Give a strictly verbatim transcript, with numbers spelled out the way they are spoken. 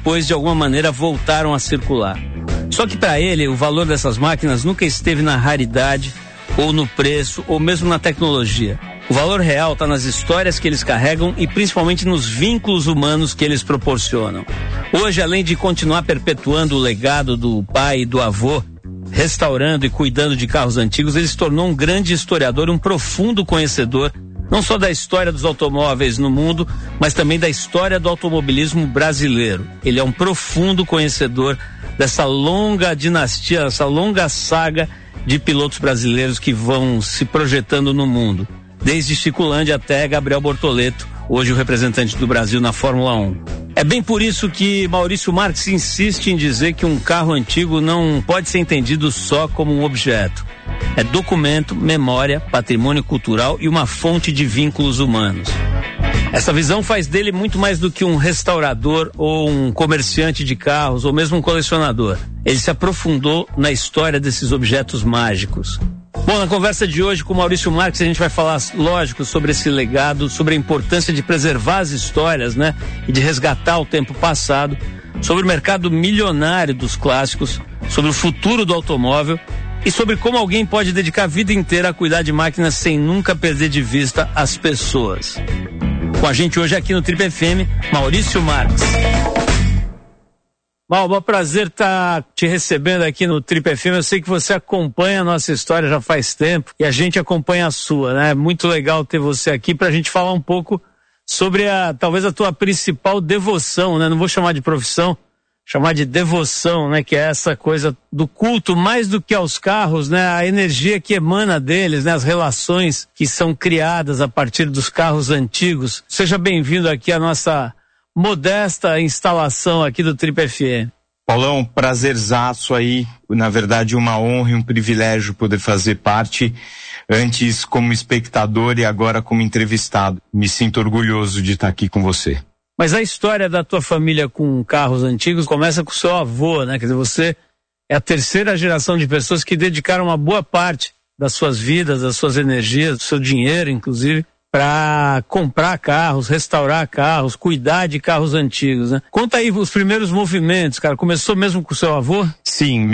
depois de alguma maneira voltaram a circular. Só que para ele o valor dessas máquinas nunca esteve na raridade ou no preço ou mesmo na tecnologia. O valor real está nas histórias que eles carregam e principalmente nos vínculos humanos que eles proporcionam. Hoje, além de continuar perpetuando o legado do pai e do avô, restaurando e cuidando de carros antigos, ele se tornou um grande historiador, um profundo conhecedor, não só da história dos automóveis no mundo, mas também da história do automobilismo brasileiro. Ele é um profundo conhecedor dessa longa dinastia, essa longa saga de pilotos brasileiros que vão se projetando no mundo. Desde Chico Landi até Gabriel Bortoleto, hoje o representante do Brasil na Fórmula um. É bem por isso que Maurício Marques insiste em dizer que um carro antigo não pode ser entendido só como um objeto. É documento, memória, patrimônio cultural e uma fonte de vínculos humanos. Essa visão faz dele muito mais do que um restaurador ou um comerciante de carros ou mesmo um colecionador. Ele se aprofundou na história desses objetos mágicos. Bom, na conversa de hoje com Maurício Marques a gente vai falar, lógico, sobre esse legado, sobre a importância de preservar as histórias, né? E de resgatar o tempo passado, sobre o mercado milionário dos clássicos, sobre o futuro do automóvel e sobre como alguém pode dedicar a vida inteira a cuidar de máquinas sem nunca perder de vista as pessoas. Com a gente hoje aqui no Trip F M, Maurício Marques. Mal, é um prazer estar tá te recebendo aqui no Trip F M. Eu sei que você acompanha a nossa história já faz tempo e a gente acompanha a sua, né? É muito legal ter você aqui pra gente falar um pouco sobre a, talvez a tua principal devoção, né? Não vou chamar de profissão, chamar de devoção, né? Que é essa coisa do culto, mais do que aos carros, né? A energia que emana deles, né? As relações que são criadas a partir dos carros antigos. Seja bem-vindo aqui à nossa modesta instalação aqui do Trip F M. Paulão, prazerzaço aí, na verdade uma honra e um privilégio poder fazer parte, antes como espectador e agora como entrevistado. Me sinto orgulhoso de estar aqui com você. Mas a história da tua família com carros antigos começa com o seu avô, né? Quer dizer, você é a terceira geração de pessoas que dedicaram uma boa parte das suas vidas, das suas energias, do seu dinheiro, inclusive, para comprar carros, restaurar carros, cuidar de carros antigos, né? Conta aí os primeiros movimentos, cara. Começou mesmo com o seu avô? Sim.